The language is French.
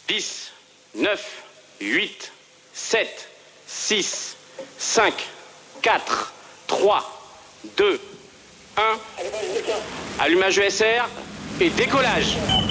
10, 9, 8, 7, 6, 5, 4, 3, 2, 1. Allumage ESR et décollage.